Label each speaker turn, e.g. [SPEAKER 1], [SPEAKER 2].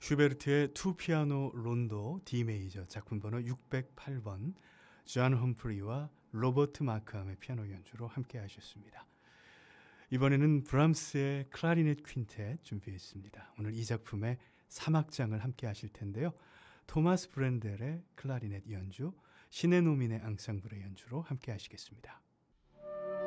[SPEAKER 1] 슈베르트의 투 피아노 론도 D 메이저 작품 번호 608번 존 험프리와 로버트 마크함의 피아노 연주로 함께 하셨습니다. 이번에는 브람스의 클라리넷 퀸텟 준비했습니다. 오늘 이 작품의 3악장을 함께 하실 텐데요. 토마스 브렌델의 클라리넷 연주, 신의 노민의 앙상블의 연주로 함께 하시겠습니다.